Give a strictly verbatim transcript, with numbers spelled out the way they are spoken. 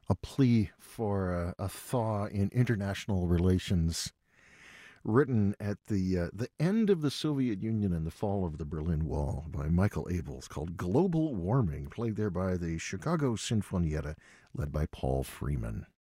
a plea for a, a thaw in international relations, written at the uh, the end of the Soviet Union and the fall of the Berlin Wall by Michael Abels, called Global Warming, played there by the Chicago Sinfonietta, led by Paul Freeman.